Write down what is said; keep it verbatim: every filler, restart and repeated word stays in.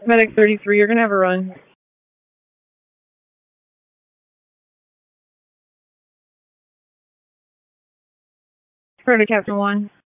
Medic thirty-three, you're going to have a run. Predator Captain one.